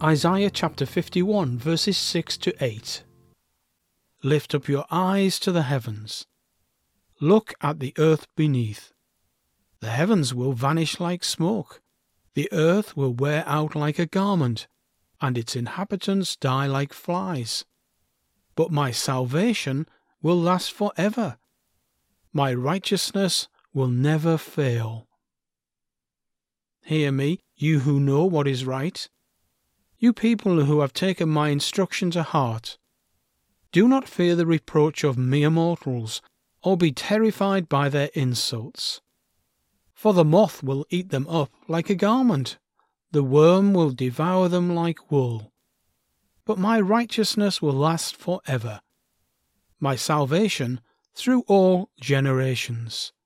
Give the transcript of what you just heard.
Isaiah chapter 51 verses 6 to 8. Lift up your eyes to the heavens. Look at the earth beneath. The heavens will vanish like smoke. The earth will wear out like a garment, and its inhabitants die like flies. But my salvation will last forever. My righteousness will never fail. Hear me, you who know what is right. You people who have taken my instruction to heart. Do not fear the reproach of mere mortals, or be terrified by their insults. For the moth will eat them up like a garment, the worm will devour them like wool. But my righteousness will last forever, my salvation through all generations.